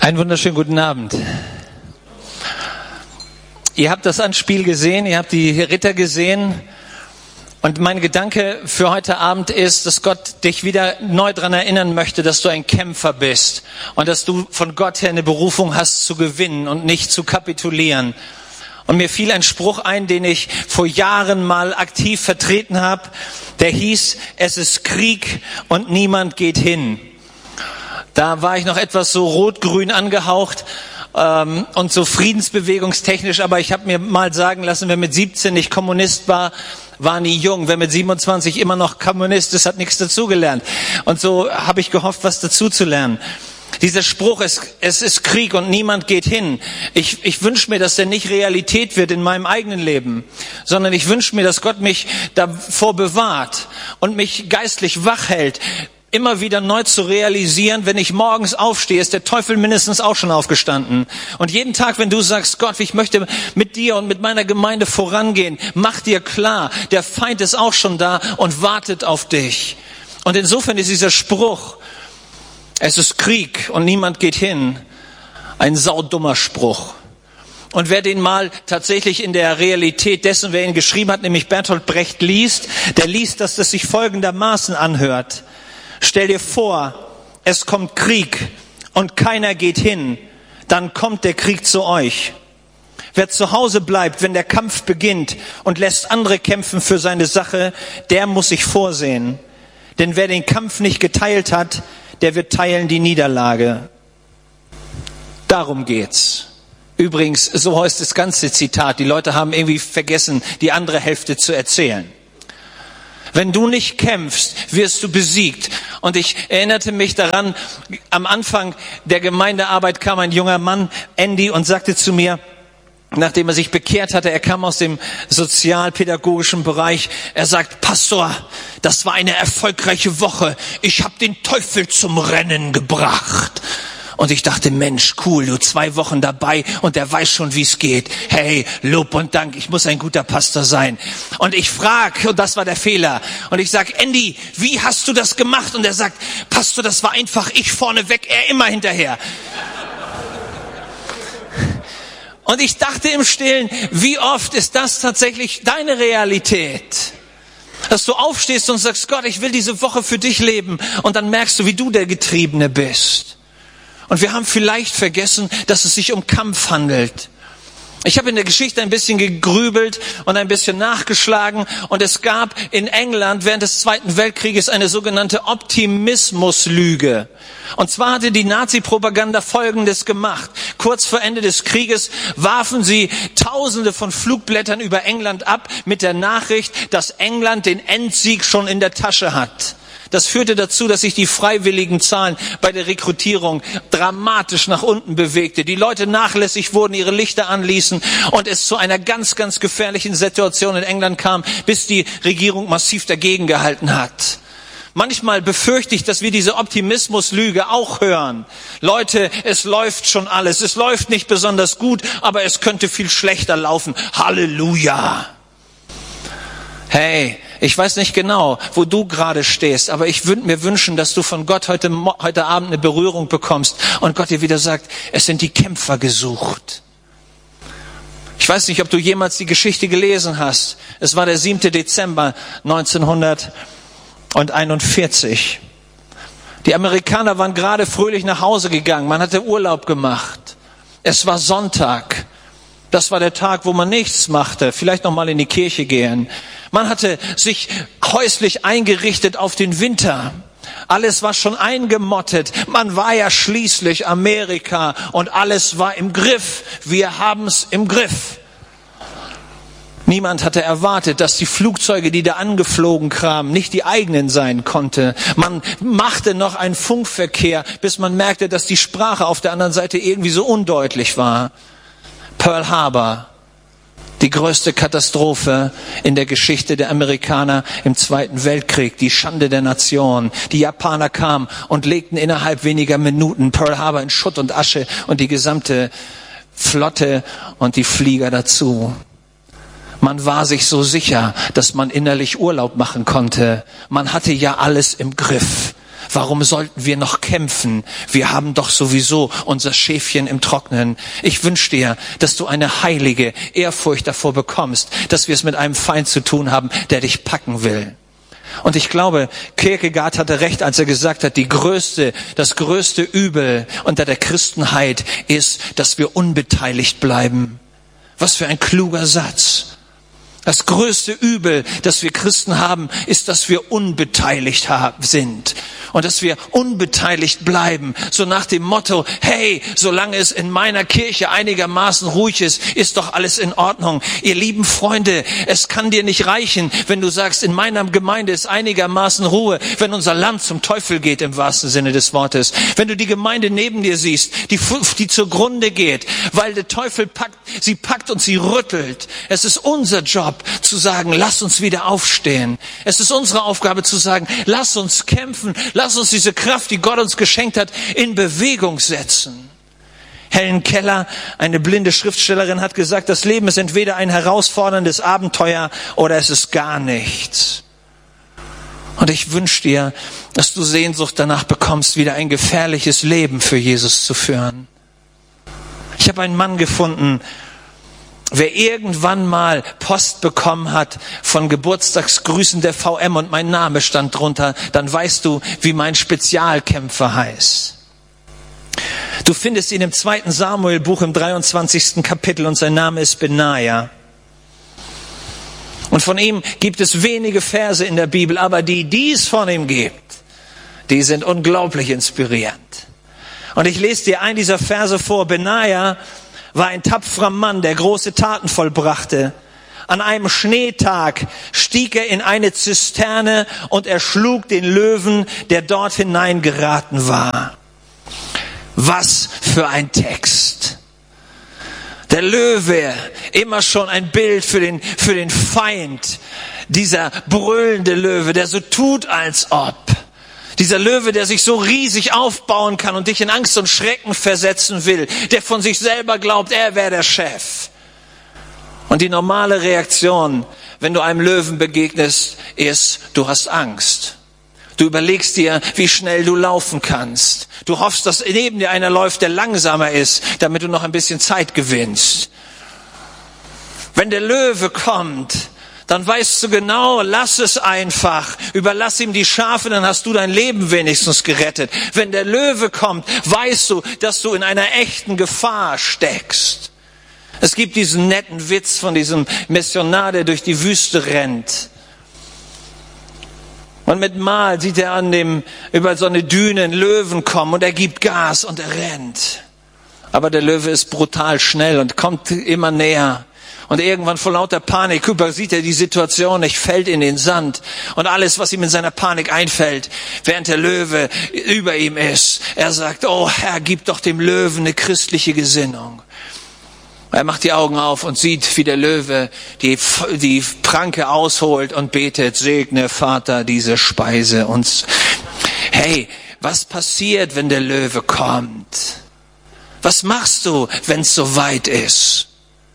Einen wunderschönen guten Abend. Ihr habt das Anspiel gesehen, ihr habt die Ritter gesehen. Und mein Gedanke für heute Abend ist, dass Gott dich wieder neu daran erinnern möchte, dass du ein Kämpfer bist und dass du von Gott her eine Berufung hast zu gewinnen und nicht zu kapitulieren. Und mir fiel ein Spruch ein, den ich vor Jahren mal aktiv vertreten habe. Der hieß, es ist Krieg und niemand geht hin. Da war ich noch etwas so rot-grün angehaucht und so friedensbewegungstechnisch, aber ich habe mir mal sagen lassen, wer mit 17 nicht Kommunist war, war nie jung. Wer mit 27 immer noch Kommunist ist, hat nichts dazugelernt. Und so habe ich gehofft, was dazu zu lernen. Dieser Spruch, es ist Krieg und niemand geht hin. Ich wünsche mir, dass der nicht Realität wird in meinem eigenen Leben, sondern ich wünsche mir, dass Gott mich davor bewahrt und mich geistlich wach hält, immer wieder neu zu realisieren, wenn ich morgens aufstehe, ist der Teufel mindestens auch schon aufgestanden. Und jeden Tag, wenn du sagst, Gott, ich möchte mit dir und mit meiner Gemeinde vorangehen, mach dir klar, der Feind ist auch schon da und wartet auf dich. Und insofern ist dieser Spruch, es ist Krieg und niemand geht hin, ein saudummer Spruch. Und wer den mal tatsächlich in der Realität dessen, wer ihn geschrieben hat, nämlich Bertolt Brecht liest, der liest, dass das sich folgendermaßen anhört. Stell dir vor, es kommt Krieg und keiner geht hin, dann kommt der Krieg zu euch. Wer zu Hause bleibt, wenn der Kampf beginnt und lässt andere kämpfen für seine Sache, der muss sich vorsehen. Denn wer den Kampf nicht geteilt hat, der wird teilen die Niederlage. Darum geht's. Übrigens, so heißt das ganze Zitat. Die Leute haben irgendwie vergessen, die andere Hälfte zu erzählen. Wenn du nicht kämpfst, wirst du besiegt. Und ich erinnerte mich daran, am Anfang der Gemeindearbeit kam ein junger Mann, Andy, und sagte zu mir, nachdem er sich bekehrt hatte, er kam aus dem sozialpädagogischen Bereich, er sagt, Pastor, das war eine erfolgreiche Woche. Ich habe den Teufel zum Rennen gebracht. Und ich dachte, Mensch, cool, du 2 Wochen dabei und der weiß schon, wie es geht. Hey, Lob und Dank, ich muss ein guter Pastor sein. Und ich frage, und das war der Fehler, und ich sag, Andy, wie hast du das gemacht? Und er sagt, Pastor, das war einfach, ich vorne weg, er immer hinterher. Und ich dachte im Stillen, wie oft ist das tatsächlich deine Realität? Dass du aufstehst und sagst, Gott, ich will diese Woche für dich leben. Und dann merkst du, wie du der Getriebene bist. Und wir haben vielleicht vergessen, dass es sich um Kampf handelt. Ich habe in der Geschichte ein bisschen gegrübelt und ein bisschen nachgeschlagen. Und es gab in England während des Zweiten Weltkrieges eine sogenannte Optimismuslüge. Und zwar hatte die Nazi-Propaganda Folgendes gemacht. Kurz vor Ende des Krieges warfen sie Tausende von Flugblättern über England ab mit der Nachricht, dass England den Endsieg schon in der Tasche hat. Das führte dazu, dass sich die freiwilligen Zahlen bei der Rekrutierung dramatisch nach unten bewegte. Die Leute nachlässig wurden, ihre Lichter anließen und es zu einer ganz, ganz gefährlichen Situation in England kam, bis die Regierung massiv dagegen gehalten hat. Manchmal befürchte ich, dass wir diese Optimismuslüge auch hören. Leute, es läuft schon alles. Es läuft nicht besonders gut, aber es könnte viel schlechter laufen. Halleluja! Hey, ich weiß nicht genau, wo du gerade stehst, aber ich würde mir wünschen, dass du von Gott heute Abend eine Berührung bekommst und Gott dir wieder sagt, es sind die Kämpfer gesucht. Ich weiß nicht, ob du jemals die Geschichte gelesen hast. Es war der 7. Dezember 1941. Die Amerikaner waren gerade fröhlich nach Hause gegangen. Man hatte Urlaub gemacht. Es war Sonntag. Das war der Tag, wo man nichts machte, vielleicht noch mal in die Kirche gehen. Man hatte sich häuslich eingerichtet auf den Winter. Alles war schon eingemottet. Man war ja schließlich Amerika und alles war im Griff. Wir haben's im Griff. Niemand hatte erwartet, dass die Flugzeuge, die da angeflogen kamen, nicht die eigenen sein konnte. Man machte noch einen Funkverkehr, bis man merkte, dass die Sprache auf der anderen Seite irgendwie so undeutlich war. Pearl Harbor, die größte Katastrophe in der Geschichte der Amerikaner im Zweiten Weltkrieg, die Schande der Nation. Die Japaner kamen und legten innerhalb weniger Minuten Pearl Harbor in Schutt und Asche und die gesamte Flotte und die Flieger dazu. Man war sich so sicher, dass man innerlich Urlaub machen konnte. Man hatte ja alles im Griff. Warum sollten wir noch kämpfen? Wir haben doch sowieso unser Schäfchen im Trocknen. Ich wünsche dir, dass du eine heilige Ehrfurcht davor bekommst, dass wir es mit einem Feind zu tun haben, der dich packen will. Und ich glaube, Kierkegaard hatte recht, als er gesagt hat, das größte Übel unter der Christenheit ist, dass wir unbeteiligt bleiben. Was für ein kluger Satz. Das größte Übel, das wir Christen haben, ist, dass wir unbeteiligt sind. Und dass wir unbeteiligt bleiben. So nach dem Motto, hey, solange es in meiner Kirche einigermaßen ruhig ist, ist doch alles in Ordnung. Ihr lieben Freunde, es kann dir nicht reichen, wenn du sagst, in meiner Gemeinde ist einigermaßen Ruhe, wenn unser Land zum Teufel geht, im wahrsten Sinne des Wortes. Wenn du die Gemeinde neben dir siehst, die zugrunde geht, weil der Teufel packt und sie rüttelt. Es ist unser Job zu sagen, lass uns wieder aufstehen. Es ist unsere Aufgabe zu sagen, lass uns kämpfen, lass uns diese Kraft, die Gott uns geschenkt hat, in Bewegung setzen. Helen Keller, eine blinde Schriftstellerin, hat gesagt, das Leben ist entweder ein herausforderndes Abenteuer oder es ist gar nichts. Und ich wünsche dir, dass du Sehnsucht danach bekommst, wieder ein gefährliches Leben für Jesus zu führen. Ich habe einen Mann gefunden, wer irgendwann mal Post bekommen hat von Geburtstagsgrüßen der VM und mein Name stand drunter, dann weißt du, wie mein Spezialkämpfer heißt. Du findest ihn im 2. Samuel-Buch im 23. Kapitel und sein Name ist Benaja. Und von ihm gibt es wenige Verse in der Bibel, aber die es von ihm gibt, die sind unglaublich inspirierend. Und ich lese dir einen dieser Verse vor. Benaja war ein tapferer Mann, der große Taten vollbrachte. An einem Schneetag stieg er in eine Zisterne und erschlug den Löwen, der dort hineingeraten war. Was für ein Text. Der Löwe, immer schon ein Bild für den Feind. Dieser brüllende Löwe, der so tut, als ob. Dieser Löwe, der sich so riesig aufbauen kann und dich in Angst und Schrecken versetzen will, der von sich selber glaubt, er wäre der Chef. Und die normale Reaktion, wenn du einem Löwen begegnest, ist, du hast Angst. Du überlegst dir, wie schnell du laufen kannst. Du hoffst, dass neben dir einer läuft, der langsamer ist, damit du noch ein bisschen Zeit gewinnst. Wenn der Löwe kommt, dann weißt du genau, lass es einfach. Überlass ihm die Schafe, dann hast du dein Leben wenigstens gerettet. Wenn der Löwe kommt, weißt du, dass du in einer echten Gefahr steckst. Es gibt diesen netten Witz von diesem Missionar, der durch die Wüste rennt. Und mit Mal sieht er über so eine Düne einen Löwen kommen und er gibt Gas und er rennt. Aber der Löwe ist brutal schnell und kommt immer näher. Und irgendwann vor lauter Panik übersieht er die Situation nicht, fällt in den Sand. Und alles, was ihm in seiner Panik einfällt, während der Löwe über ihm ist, er sagt, oh Herr, gib doch dem Löwen eine christliche Gesinnung. Er macht die Augen auf und sieht, wie der Löwe die Pranke ausholt und betet, segne Vater diese Speise. Und hey, was passiert, wenn der Löwe kommt? Was machst du, wenn es so weit ist?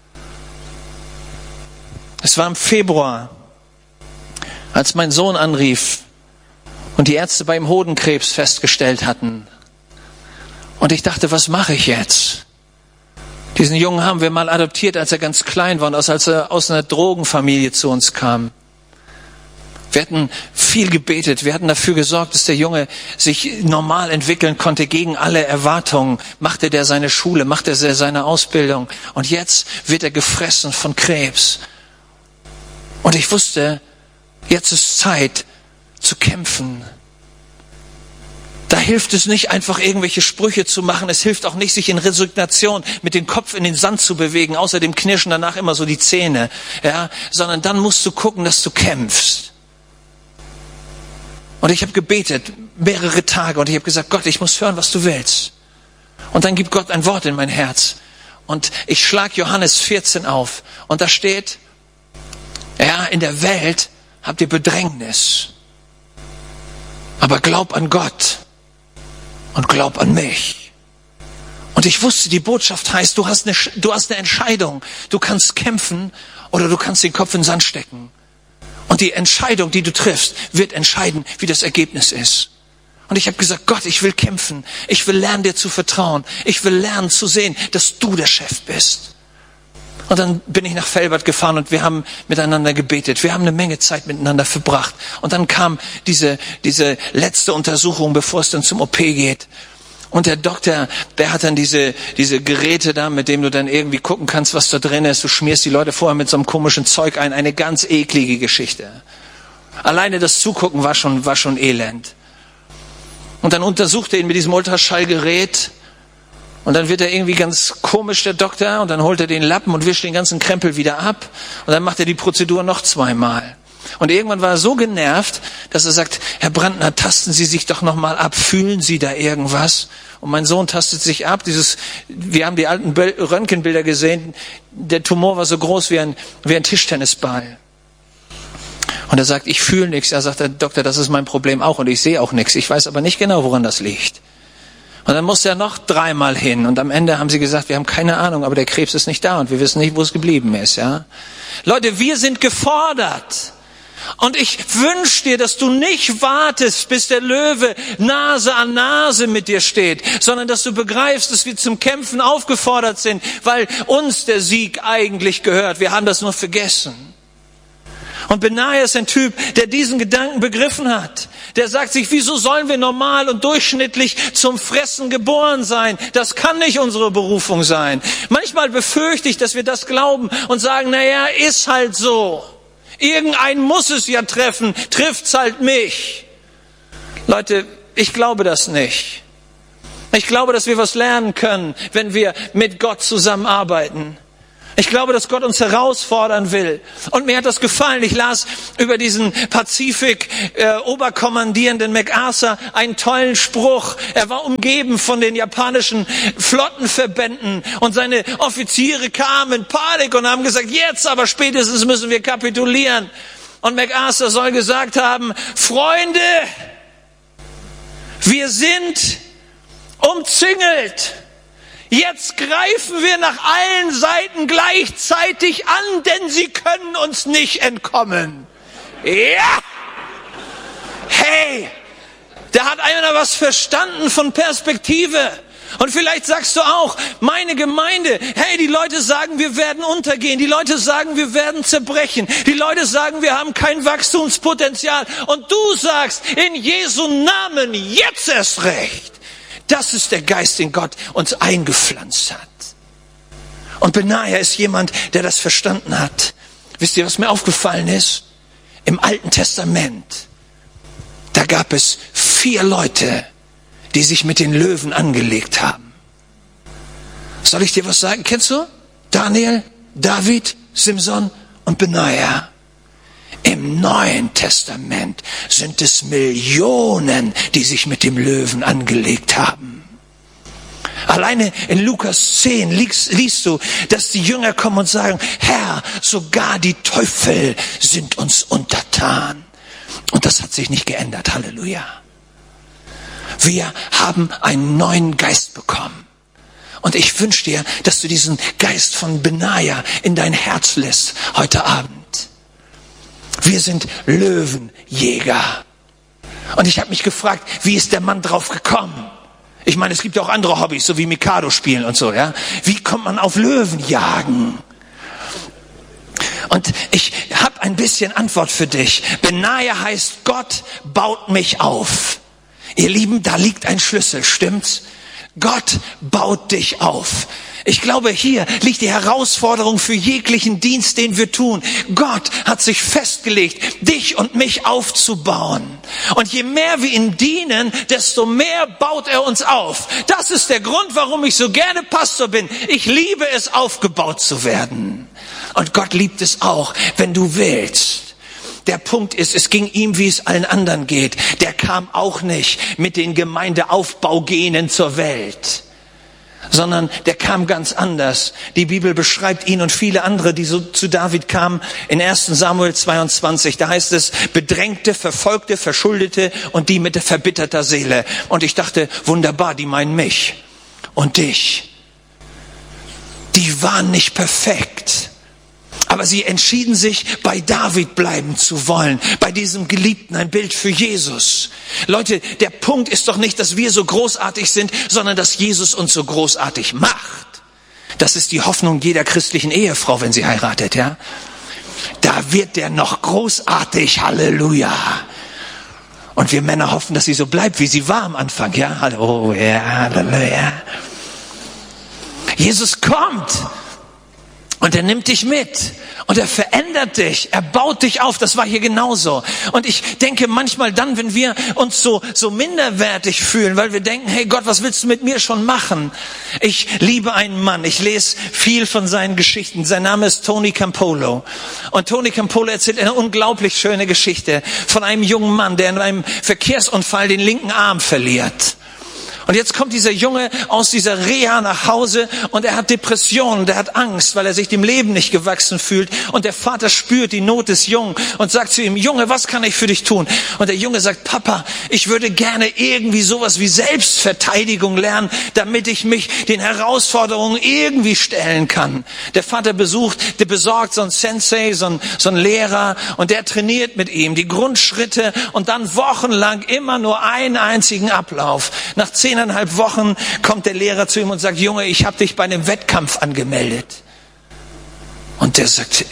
Es war im Februar, als mein Sohn anrief und die Ärzte bei ihm Hodenkrebs festgestellt hatten. Und ich dachte, was mache ich jetzt? Diesen Jungen haben wir mal adoptiert, als er ganz klein war und als er aus einer Drogenfamilie zu uns kam. Wir hatten viel gebetet, wir hatten dafür gesorgt, dass der Junge sich normal entwickeln konnte gegen alle Erwartungen. Machte der seine Schule, machte er seine Ausbildung und jetzt wird er gefressen von Krebs. Und ich wusste, jetzt ist Zeit zu kämpfen. Da hilft es nicht, einfach irgendwelche Sprüche zu machen. Es hilft auch nicht, sich in Resignation mit dem Kopf in den Sand zu bewegen. Außerdem knirschen danach immer so die Zähne. Ja? Sondern dann musst du gucken, dass du kämpfst. Und ich habe gebetet, mehrere Tage. Und ich habe gesagt, Gott, ich muss hören, was du willst. Und dann gibt Gott ein Wort in mein Herz. Und ich schlag Johannes 14 auf. Und da steht, ja, in der Welt habt ihr Bedrängnis. Aber glaub an Gott. Und glaub an mich. Und ich wusste, die Botschaft heißt, du hast eine Entscheidung. Du kannst kämpfen oder du kannst den Kopf in den Sand stecken. Und die Entscheidung, die du triffst, wird entscheiden, wie das Ergebnis ist. Und ich habe gesagt, Gott, ich will kämpfen. Ich will lernen, dir zu vertrauen. Ich will lernen zu sehen, dass du der Chef bist. Und dann bin ich nach Velbert gefahren und wir haben miteinander gebetet. Wir haben eine Menge Zeit miteinander verbracht. Und dann kam diese letzte Untersuchung, bevor es dann zum OP geht. Und der Doktor, der hat dann diese Geräte da, mit dem du dann irgendwie gucken kannst, was da drin ist. Du schmierst die Leute vorher mit so einem komischen Zeug ein. Eine ganz eklige Geschichte. Alleine das Zugucken war schon elend. Und dann untersucht er ihn mit diesem Ultraschallgerät. Und dann wird er irgendwie ganz komisch, der Doktor. Und dann holt er den Lappen und wischt den ganzen Krempel wieder ab. Und dann macht er die Prozedur noch 2-mal. Und irgendwann war er so genervt, dass er sagt, Herr Brandner, tasten Sie sich doch noch mal ab. Fühlen Sie da irgendwas? Und mein Sohn tastet sich ab. Wir haben die alten Röntgenbilder gesehen. Der Tumor war so groß wie ein Tischtennisball. Und er sagt, ich fühle nichts. Er sagt, der Doktor, das ist mein Problem auch und ich sehe auch nichts. Ich weiß aber nicht genau, woran das liegt. Und dann musste er noch 3-mal hin. Und am Ende haben sie gesagt, wir haben keine Ahnung, aber der Krebs ist nicht da und wir wissen nicht, wo es geblieben ist. Ja, Leute, wir sind gefordert. Und ich wünsche dir, dass du nicht wartest, bis der Löwe Nase an Nase mit dir steht, sondern dass du begreifst, dass wir zum Kämpfen aufgefordert sind, weil uns der Sieg eigentlich gehört. Wir haben das nur vergessen. Und Benaja ist ein Typ, der diesen Gedanken begriffen hat. Der sagt sich, wieso sollen wir normal und durchschnittlich zum Fressen geboren sein? Das kann nicht unsere Berufung sein. Manchmal befürchte ich, dass wir das glauben und sagen, naja, ist halt so. Irgendein muss es ja treffen, trifft's halt mich. Leute, ich glaube das nicht. Ich glaube, dass wir was lernen können, wenn wir mit Gott zusammenarbeiten. Ich glaube, dass Gott uns herausfordern will. Und mir hat das gefallen. Ich las über diesen Pazifik-Oberkommandierenden MacArthur einen tollen Spruch. Er war umgeben von den japanischen Flottenverbänden. Und seine Offiziere kamen in Panik und haben gesagt, jetzt aber spätestens müssen wir kapitulieren. Und MacArthur soll gesagt haben, Freunde, wir sind umzingelt. Jetzt greifen wir nach allen Seiten gleichzeitig an, denn sie können uns nicht entkommen. Ja! Hey! Da hat einer was verstanden von Perspektive. Und vielleicht sagst du auch, meine Gemeinde, hey, die Leute sagen, wir werden untergehen. Die Leute sagen, wir werden zerbrechen. Die Leute sagen, wir haben kein Wachstumspotenzial. Und du sagst, in Jesu Namen, jetzt erst recht. Das ist der Geist, den Gott uns eingepflanzt hat. Und Benaja ist jemand, der das verstanden hat. Wisst ihr, was mir aufgefallen ist? Im Alten Testament, da gab es 4 Leute, die sich mit den Löwen angelegt haben. Soll ich dir was sagen? Kennst du? Daniel, David, Simson und Benaja. Im Neuen Testament sind es Millionen, die sich mit dem Löwen angelegt haben. Alleine in Lukas 10 liest du, dass die Jünger kommen und sagen, Herr, sogar die Teufel sind uns untertan. Und das hat sich nicht geändert. Halleluja. Wir haben einen neuen Geist bekommen. Und ich wünsche dir, dass du diesen Geist von Benaja in dein Herz lässt heute Abend. Wir sind Löwenjäger. Und ich habe mich gefragt, wie ist der Mann drauf gekommen? Ich meine, es gibt ja auch andere Hobbys, so wie Mikado spielen und so, ja. Wie kommt man auf Löwenjagen? Und ich habe ein bisschen Antwort für dich. Benaja heißt, Gott baut mich auf. Ihr Lieben, da liegt ein Schlüssel, stimmt's? Gott baut dich auf. Ich glaube, hier liegt die Herausforderung für jeglichen Dienst, den wir tun. Gott hat sich festgelegt, dich und mich aufzubauen. Und je mehr wir ihm dienen, desto mehr baut er uns auf. Das ist der Grund, warum ich so gerne Pastor bin. Ich liebe es, aufgebaut zu werden. Und Gott liebt es auch, wenn du willst. Der Punkt ist, es ging ihm, wie es allen anderen geht. Der kam auch nicht mit den Gemeindeaufbaugenen zur Welt, sondern der kam ganz anders. Die Bibel beschreibt ihn und viele andere, die so zu David kamen, in 1. Samuel 22. Da heißt es, Bedrängte, Verfolgte, Verschuldete und die mit verbitterter Seele. Und ich dachte, wunderbar, die meinen mich und dich. Die waren nicht perfekt. Aber sie entschieden sich, bei David bleiben zu wollen, bei diesem Geliebten, ein Bild für Jesus. Leute, der Punkt ist doch nicht, dass wir so großartig sind, sondern dass Jesus uns so großartig macht. Das ist die Hoffnung jeder christlichen Ehefrau, wenn sie heiratet, ja. Da wird der noch großartig, Halleluja. Und wir Männer hoffen, dass sie so bleibt, wie sie war am Anfang, ja. Halleluja, Halleluja. Jesus kommt. Und er nimmt dich mit und er verändert dich, er baut dich auf, das war hier genauso. Und ich denke manchmal dann, wenn wir uns so minderwertig fühlen, weil wir denken, hey Gott, was willst du mit mir schon machen? Ich liebe einen Mann, ich lese viel von seinen Geschichten, sein Name ist Tony Campolo. Und Tony Campolo erzählt eine unglaublich schöne Geschichte von einem jungen Mann, der in einem Verkehrsunfall den linken Arm verliert. Und jetzt kommt dieser Junge aus dieser Reha nach Hause und er hat Depressionen, der hat Angst, weil er sich dem Leben nicht gewachsen fühlt. Und der Vater spürt die Not des Jungen und sagt zu ihm, Junge, was kann ich für dich tun? Und der Junge sagt, Papa, ich würde gerne irgendwie sowas wie Selbstverteidigung lernen, damit ich mich den Herausforderungen irgendwie stellen kann. Der Vater besorgt so einen Sensei, so einen Lehrer und der trainiert mit ihm die Grundschritte und dann wochenlang immer nur einen einzigen Ablauf. Nach 10,5 Wochen kommt der Lehrer zu ihm und sagt, Junge, ich habe dich bei einem Wettkampf angemeldet. Und der sagt,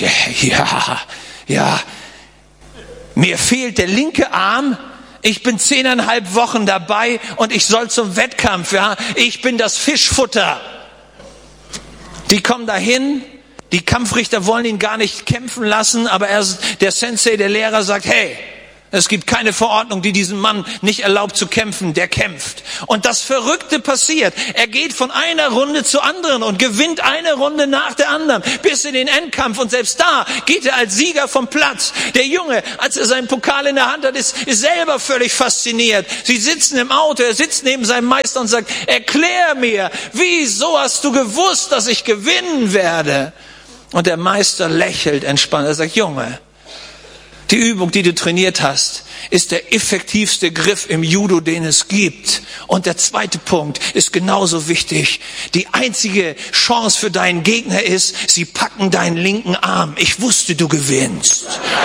ja, mir fehlt der linke Arm, ich bin 10,5 Wochen dabei und ich soll zum Wettkampf, ja, ich bin das Fischfutter. Die kommen dahin, die Kampfrichter wollen ihn gar nicht kämpfen lassen, aber der Sensei, der Lehrer sagt, hey, es gibt keine Verordnung, die diesem Mann nicht erlaubt zu kämpfen, der kämpft. Und das Verrückte passiert. Er geht von einer Runde zur anderen und gewinnt eine Runde nach der anderen bis in den Endkampf. Und selbst da geht er als Sieger vom Platz. Der Junge, als er seinen Pokal in der Hand hat, ist selber völlig fasziniert. Sie sitzen im Auto, er sitzt neben seinem Meister und sagt, erklär mir, wieso hast du gewusst, dass ich gewinnen werde? Und der Meister lächelt entspannt. Er sagt, Junge, die Übung, die du trainiert hast, ist der effektivste Griff im Judo, den es gibt. Und der zweite Punkt ist genauso wichtig. Die einzige Chance für deinen Gegner ist, sie packen deinen linken Arm. Ich wusste, du gewinnst.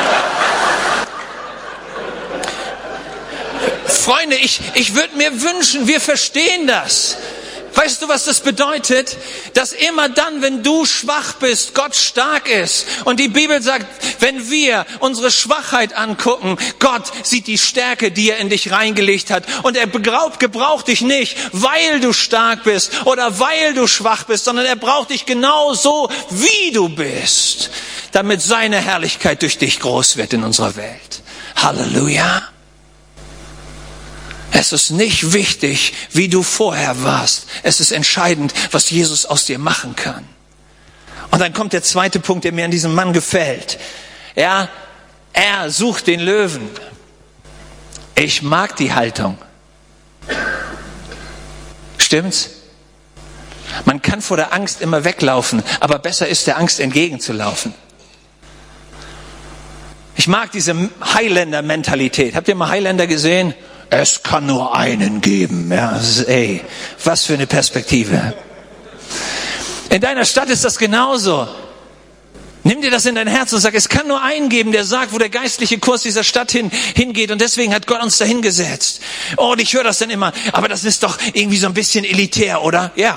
Freunde, ich würde mir wünschen, wir verstehen das. Weißt du, was das bedeutet? Dass immer dann, wenn du schwach bist, Gott stark ist. Und die Bibel sagt, wenn wir unsere Schwachheit angucken, Gott sieht die Stärke, die er in dich reingelegt hat. Und er gebraucht dich nicht, weil du stark bist oder weil du schwach bist, sondern er braucht dich genau so, wie du bist, damit seine Herrlichkeit durch dich groß wird in unserer Welt. Halleluja. Es ist nicht wichtig, wie du vorher warst. Es ist entscheidend, was Jesus aus dir machen kann. Und dann kommt der zweite Punkt, der mir an diesem Mann gefällt. Ja, er sucht den Löwen. Ich mag die Haltung. Stimmt's? Man kann vor der Angst immer weglaufen, aber besser ist, der Angst entgegenzulaufen. Ich mag diese Highlander-Mentalität. Habt ihr mal Highlander gesehen? Es kann nur einen geben. Ja, was für eine Perspektive. In deiner Stadt ist das genauso. Nimm dir das in dein Herz und sag, es kann nur einen geben, der sagt, wo der geistliche Kurs dieser Stadt hingeht. Und deswegen hat Gott uns dahin gesetzt. Oh, und ich höre das dann immer. Aber das ist doch irgendwie so ein bisschen elitär, oder? Ja.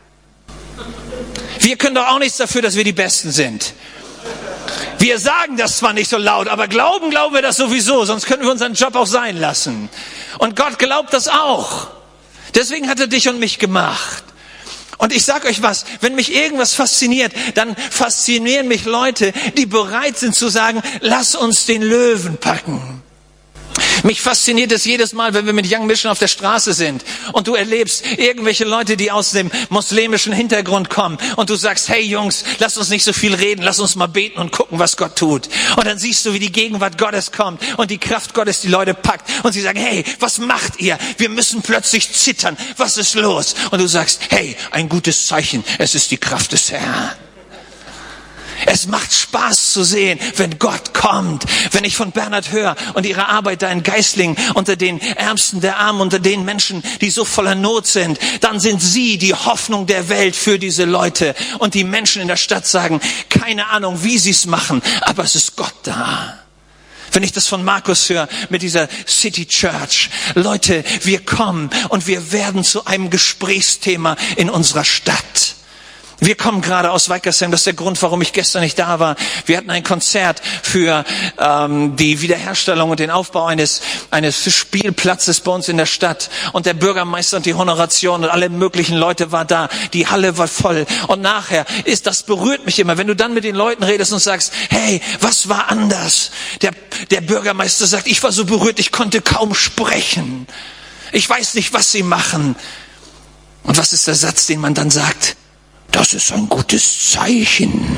Wir können doch auch nichts dafür, dass wir die Besten sind. Wir sagen das zwar nicht so laut, aber glauben wir das sowieso, sonst könnten wir unseren Job auch sein lassen. Und Gott glaubt das auch. Deswegen hat er dich und mich gemacht. Und ich sag euch was, wenn mich irgendwas fasziniert, dann faszinieren mich Leute, die bereit sind zu sagen, lass uns den Löwen packen. Mich fasziniert es jedes Mal, wenn wir mit Young Mission auf der Straße sind und du erlebst irgendwelche Leute, die aus dem muslimischen Hintergrund kommen und du sagst, hey Jungs, lass uns nicht so viel reden, lass uns mal beten und gucken, was Gott tut. Und dann siehst du, wie die Gegenwart Gottes kommt und die Kraft Gottes die Leute packt und sie sagen, hey, was macht ihr? Wir müssen plötzlich zittern. Was ist los? Und du sagst, hey, ein gutes Zeichen, es ist die Kraft des Herrn. Es macht Spaß zu sehen, wenn Gott kommt. Wenn ich von Bernhard höre und ihre Arbeit da in Geislingen unter den Ärmsten der Armen, unter den Menschen, die so voller Not sind, dann sind sie die Hoffnung der Welt für diese Leute. Und die Menschen in der Stadt sagen, keine Ahnung, wie sie es machen, aber es ist Gott da. Wenn ich das von Markus höre mit dieser City Church. Leute, wir kommen und wir werden zu einem Gesprächsthema in unserer Stadt. Wir kommen gerade aus Weikersheim, das ist der Grund, warum ich gestern nicht da war. Wir hatten ein Konzert für die Wiederherstellung und den Aufbau eines Spielplatzes bei uns in der Stadt. Und der Bürgermeister und die Honoration und alle möglichen Leute war da. Die Halle war voll. Und nachher das berührt mich immer, wenn du dann mit den Leuten redest und sagst, hey, was war anders? Der Bürgermeister sagt, ich war so berührt, ich konnte kaum sprechen. Ich weiß nicht, was sie machen. Und was ist der Satz, den man dann sagt? Das ist ein gutes Zeichen.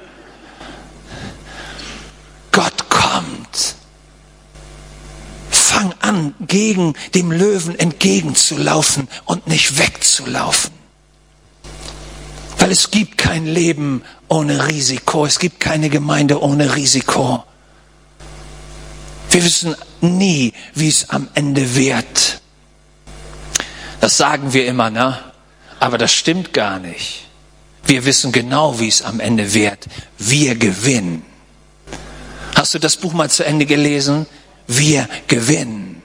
Gott kommt. Fang an, gegen dem Löwen entgegenzulaufen und nicht wegzulaufen. Weil es gibt kein Leben ohne Risiko. Es gibt keine Gemeinde ohne Risiko. Wir wissen nie, wie es am Ende wird. Das sagen wir immer, ne? Aber das stimmt gar nicht. Wir wissen genau, wie es am Ende wird. Wir gewinnen. Hast du das Buch mal zu Ende gelesen? Wir gewinnen.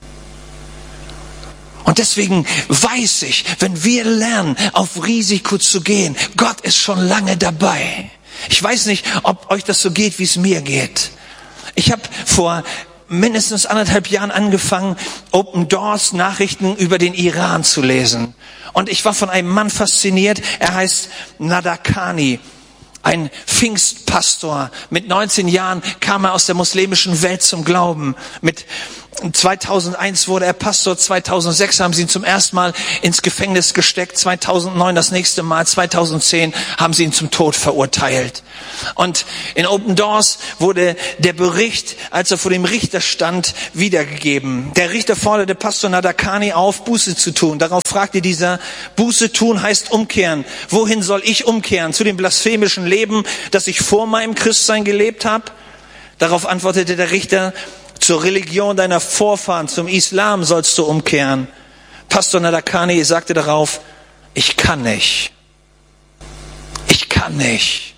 Und deswegen weiß ich, wenn wir lernen, auf Risiko zu gehen, Gott ist schon lange dabei. Ich weiß nicht, ob euch das so geht, wie es mir geht. Ich habe vor mindestens 1,5 Jahren angefangen, Open Doors Nachrichten über den Iran zu lesen. Und ich war von einem Mann fasziniert, er heißt Nader Khani, ein Pfingstpastor. Mit 19 Jahren kam er aus der muslimischen Welt zum Glauben. Mit 2001 wurde er Pastor, 2006 haben sie ihn zum ersten Mal ins Gefängnis gesteckt, 2009 das nächste Mal, 2010 haben sie ihn zum Tod verurteilt. Und in Open Doors wurde der Bericht, als er vor dem Richter stand, wiedergegeben. Der Richter forderte Pastor Nader Khani auf, Buße zu tun. Darauf fragte dieser, Buße tun heißt umkehren. Wohin soll ich umkehren? Zu dem blasphemischen Leben, das ich vor meinem Christsein gelebt habe? Darauf antwortete der Richter, zur Religion deiner Vorfahren, zum Islam sollst du umkehren. Pastor Nader Khani sagte darauf, ich kann nicht. Ich kann nicht.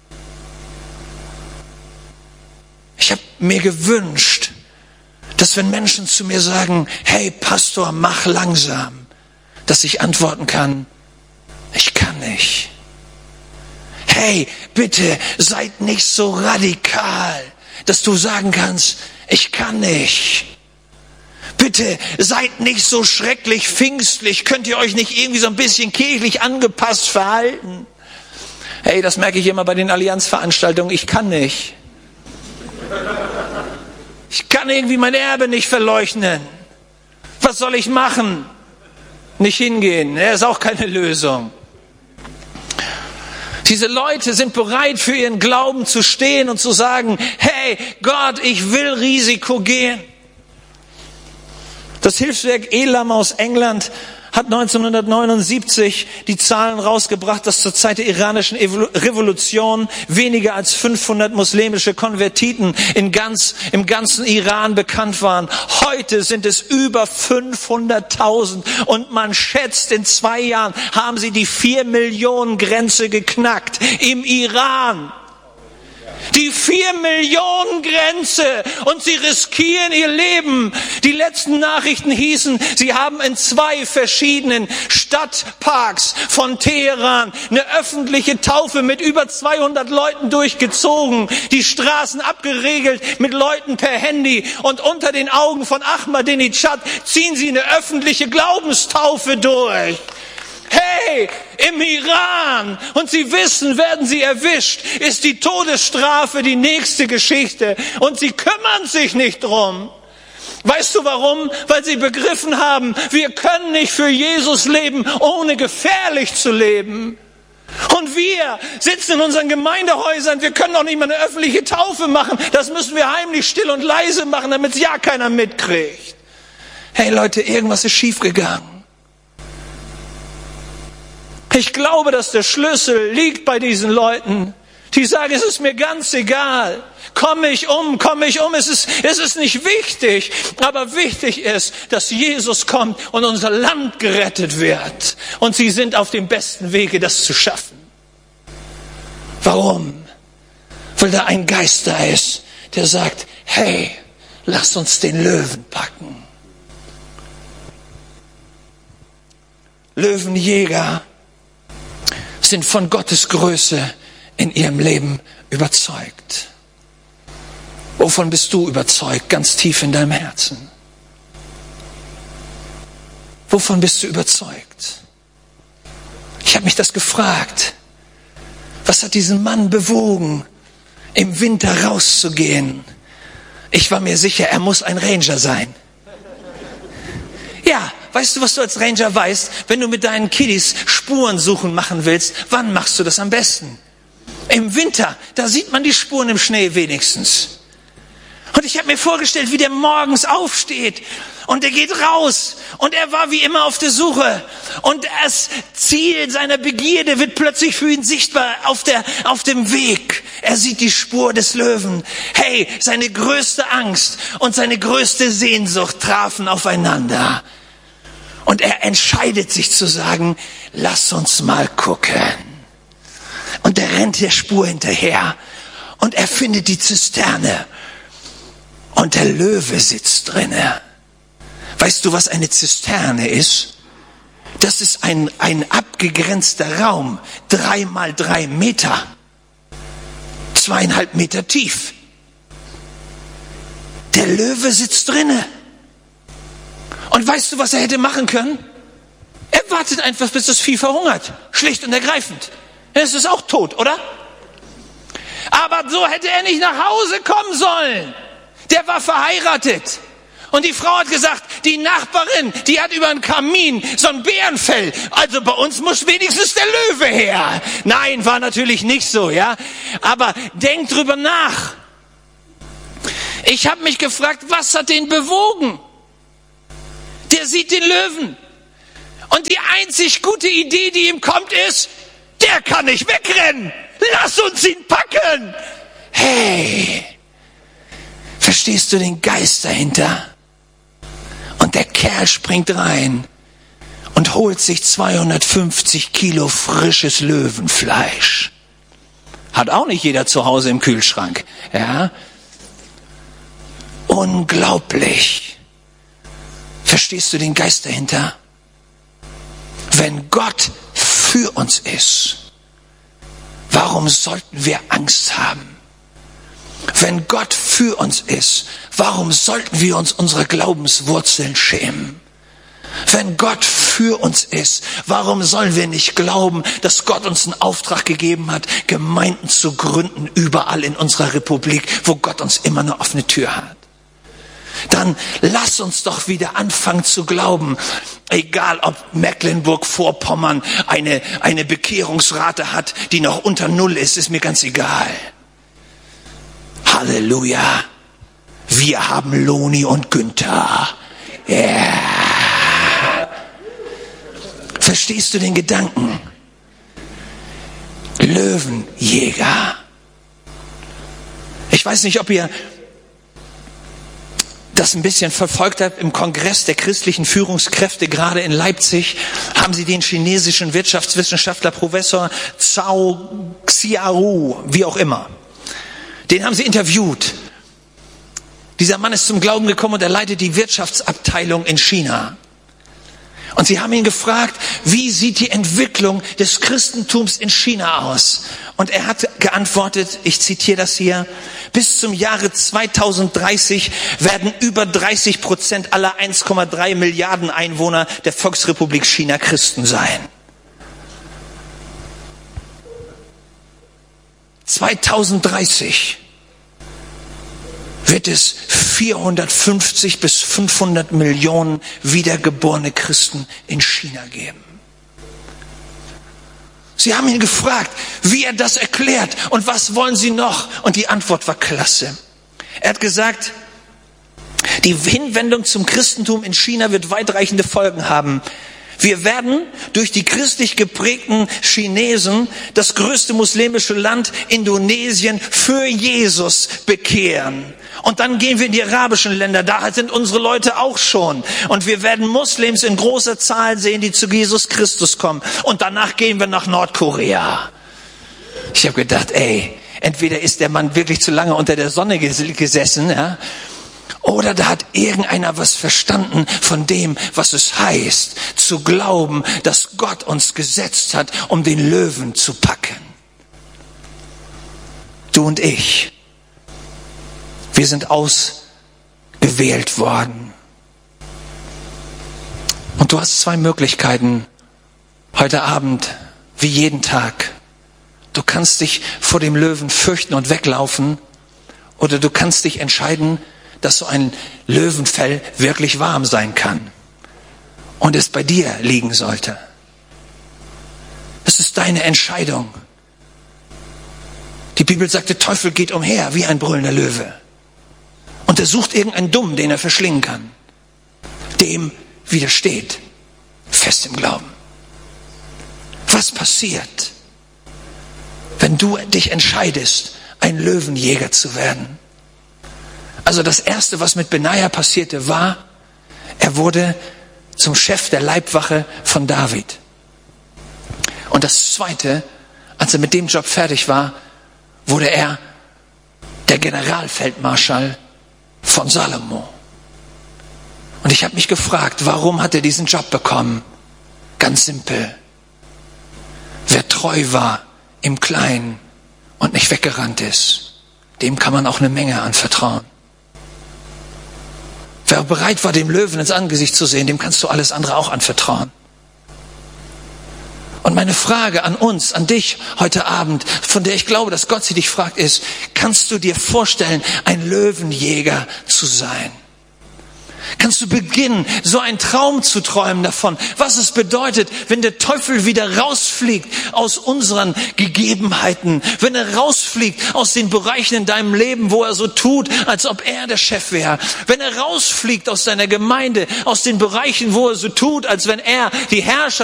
Ich habe mir gewünscht, dass wenn Menschen zu mir sagen, hey Pastor, mach langsam, dass ich antworten kann, ich kann nicht. Hey, bitte seid nicht so radikal, dass du sagen kannst, ich kann nicht. Bitte seid nicht so schrecklich pfingstlich. Könnt ihr euch nicht irgendwie so ein bisschen kirchlich angepasst verhalten? Hey, das merke ich immer bei den Allianzveranstaltungen. Ich kann nicht. Ich kann irgendwie mein Erbe nicht verleugnen. Was soll ich machen? Nicht hingehen. Das ist auch keine Lösung. Diese Leute sind bereit, für ihren Glauben zu stehen und zu sagen, hey Gott, ich will Risiko gehen. Das Hilfswerk Elam aus England hat 1979 die Zahlen rausgebracht, dass zur Zeit der iranischen Revolution weniger als 500 muslimische Konvertiten im ganzen Iran bekannt waren. Heute sind es über 500.000 und man schätzt, in 2 Jahren haben sie die 4 Millionen Grenze geknackt im Iran. Die 4 Millionen Grenze und sie riskieren ihr Leben. Die letzten Nachrichten hießen, sie haben in 2 verschiedenen Stadtparks von Teheran eine öffentliche Taufe mit über 200 Leuten durchgezogen, die Straßen abgeregelt mit Leuten per Handy und unter den Augen von Ahmadinejad ziehen sie eine öffentliche Glaubenstaufe durch. Hey, im Iran, und sie wissen, werden sie erwischt, ist die Todesstrafe die nächste Geschichte. Und sie kümmern sich nicht drum. Weißt du warum? Weil sie begriffen haben, wir können nicht für Jesus leben, ohne gefährlich zu leben. Und wir sitzen in unseren Gemeindehäusern, wir können auch nicht mal eine öffentliche Taufe machen. Das müssen wir heimlich still und leise machen, damit es ja keiner mitkriegt. Hey Leute, irgendwas ist schiefgegangen. Ich glaube, dass der Schlüssel liegt bei diesen Leuten, Die sagen, es ist mir ganz egal. Komme ich um, es ist nicht wichtig. Aber wichtig ist, dass Jesus kommt und unser Land gerettet wird. Und sie sind auf dem besten Wege, das zu schaffen. Warum? Weil da ein Geist da ist, der sagt, hey, lass uns den Löwen packen. Löwenjäger sind von Gottes Größe in ihrem Leben überzeugt. Wovon bist du überzeugt, ganz tief in deinem Herzen? Wovon bist du überzeugt? Ich habe mich das gefragt. Was hat diesen Mann bewogen, im Winter rauszugehen? Ich war mir sicher, er muss ein Ranger sein. Ja, weißt du, was du als Ranger weißt? Wenn du mit deinen Kiddies Spurensuchen machen willst, wann machst du das am besten? Im Winter, da sieht man die Spuren im Schnee wenigstens. Und ich habe mir vorgestellt, wie der morgens aufsteht und er geht raus und er war wie immer auf der Suche. Und das Ziel seiner Begierde wird plötzlich für ihn sichtbar auf dem Weg. Er sieht die Spur des Löwen. Hey, seine größte Angst und seine größte Sehnsucht trafen aufeinander. Und er entscheidet sich zu sagen, lass uns mal gucken. Und er rennt der Spur hinterher und er findet die Zisterne. Und der Löwe sitzt drinne. Weißt du, was eine Zisterne ist? Das ist ein abgegrenzter Raum, 3 mal 3 Meter, 2,5 Meter tief. Der Löwe sitzt drinne. Und weißt du, was er hätte machen können? Er wartet einfach, bis das Vieh verhungert. Schlicht und ergreifend. Es ist auch tot, oder? Aber so hätte er nicht nach Hause kommen sollen. Der war verheiratet. Und die Frau hat gesagt, die Nachbarin, die hat über den Kamin so ein Bärenfell. Also bei uns muss wenigstens der Löwe her. Nein, war natürlich nicht so, ja. Aber denk drüber nach. Ich habe mich gefragt, was hat den bewogen? Der sieht den Löwen. Und die einzig gute Idee, die ihm kommt, ist, der kann nicht wegrennen. Lass uns ihn packen. Hey. Verstehst du den Geist dahinter? Und der Kerl springt rein und holt sich 250 Kilo frisches Löwenfleisch. Hat auch nicht jeder zu Hause im Kühlschrank. Ja? Unglaublich. Verstehst du den Geist dahinter? Wenn Gott für uns ist, warum sollten wir Angst haben? Wenn Gott für uns ist, warum sollten wir uns unserer Glaubenswurzeln schämen? Wenn Gott für uns ist, warum sollen wir nicht glauben, dass Gott uns einen Auftrag gegeben hat, Gemeinden zu gründen, überall in unserer Republik, wo Gott uns immer eine offene Tür hat? Dann lass uns doch wieder anfangen zu glauben, egal ob Mecklenburg-Vorpommern eine Bekehrungsrate hat, die noch unter 0 ist mir ganz egal. Halleluja. Wir haben Loni und Günther. Yeah. Verstehst du den Gedanken? Löwenjäger. Ich weiß nicht, ob ihr das ein bisschen verfolgt habt. Im Kongress der christlichen Führungskräfte, gerade in Leipzig, haben sie den chinesischen Wirtschaftswissenschaftler Professor Zhao Xiaoru, wie auch immer, den haben sie interviewt. Dieser Mann ist zum Glauben gekommen und er leitet die Wirtschaftsabteilung in China. Und sie haben ihn gefragt, wie sieht die Entwicklung des Christentums in China aus? Und er hat geantwortet, ich zitiere das hier, bis zum Jahre 2030 werden über 30% aller 1,3 Milliarden Einwohner der Volksrepublik China Christen sein. 2030 wird es 450 bis 500 Millionen wiedergeborene Christen in China geben. Sie haben ihn gefragt, wie er das erklärt und was wollen Sie noch? Und die Antwort war klasse. Er hat gesagt, die Hinwendung zum Christentum in China wird weitreichende Folgen haben. Wir werden durch die christlich geprägten Chinesen das größte muslimische Land Indonesien für Jesus bekehren. Und dann gehen wir in die arabischen Länder, da sind unsere Leute auch schon. Und wir werden Muslims in großer Zahl sehen, die zu Jesus Christus kommen. Und danach gehen wir nach Nordkorea. Ich habe gedacht, entweder ist der Mann wirklich zu lange unter der Sonne gesessen, ja, oder da hat irgendeiner was verstanden von dem, was es heißt, zu glauben, dass Gott uns gesetzt hat, um den Löwen zu packen. Du und ich, wir sind ausgewählt worden. Und du hast 2 Möglichkeiten heute Abend, wie jeden Tag. Du kannst dich vor dem Löwen fürchten und weglaufen, oder du kannst dich entscheiden, dass so ein Löwenfell wirklich warm sein kann und es bei dir liegen sollte. Das ist deine Entscheidung. Die Bibel sagt, der Teufel geht umher wie ein brüllender Löwe und er sucht irgendeinen Dummen, den er verschlingen kann. Dem widersteht, fest im Glauben. Was passiert, wenn du dich entscheidest, ein Löwenjäger zu werden? Also das Erste, was mit Benaja passierte, war, er wurde zum Chef der Leibwache von David. Und das Zweite, als er mit dem Job fertig war, wurde er der Generalfeldmarschall von Salomo. Und ich habe mich gefragt, warum hat er diesen Job bekommen? Ganz simpel. Wer treu war im Kleinen und nicht weggerannt ist, dem kann man auch eine Menge anvertrauen. Wer bereit war, dem Löwen ins Angesicht zu sehen, dem kannst du alles andere auch anvertrauen. Und meine Frage an uns, an dich heute Abend, von der ich glaube, dass Gott sie dich fragt, ist, kannst du dir vorstellen, ein Löwenjäger zu sein? Kannst du beginnen, so einen Traum zu träumen davon, was es bedeutet, wenn der Teufel wieder rausfliegt aus unseren Gegebenheiten, wenn er rausfliegt aus den Bereichen in deinem Leben, wo er so tut, als ob er der Chef wäre, wenn er rausfliegt aus deiner Gemeinde, aus den Bereichen, wo er so tut, als wenn er die Herrscher